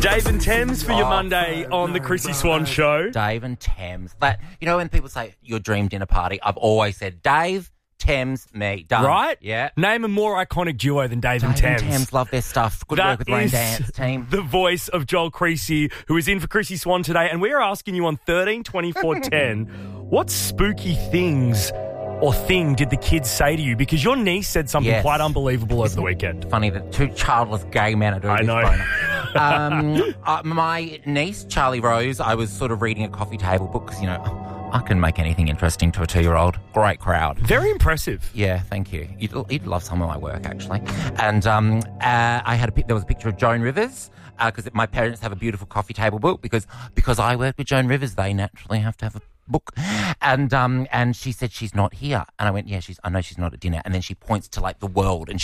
Dave and Thames for your Monday on the Chrissy Swan Show. Dave and Thames. That, you know, when people say your dream dinner party, I've always said Dave, Thames, me. Done. Right? Yeah. Name a more iconic duo than Dave and Thames. Thames love their stuff. Good work with Rain Dance team. The voice of Joel Creasy, who is in for Chrissy Swan today. And we are asking you on 13 24 10, what spooky things or thing did the kids say to you? Because your niece said something quite unbelievable over the weekend. Funny that two childless gay men are doing this. My niece, Charlie Rose, I was sort of reading a coffee table book because, you know, I can make anything interesting to a 2-year-old. Great crowd. Very impressive. Yeah, thank you. You'd love some of my work, actually. And I had there was a picture of Joan Rivers because my parents have a beautiful coffee table book because I work with Joan Rivers, they naturally have to have a book. And she said she's not here. And I went, yeah, I know she's not at dinner. And then she points to like the world and